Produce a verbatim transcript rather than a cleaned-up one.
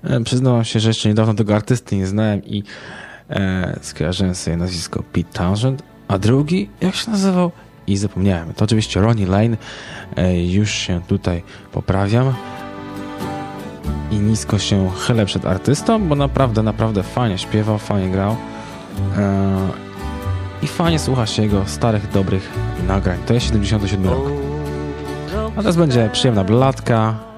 E, przyznam się, że jeszcze niedawno tego artysty nie znałem i e, skojarzyłem sobie nazwisko Pete Townshend, a drugi, jak się nazywał? I zapomniałem. To oczywiście Ronnie Lane. E, już się tutaj poprawiam. I nisko się chylę przed artystą, bo naprawdę, naprawdę fajnie śpiewał, fajnie grał. E, I fajnie słucha się jego starych, dobrych nagrań. To jest siedemdziesiąty siódmy rok. A teraz będzie przyjemna bladka.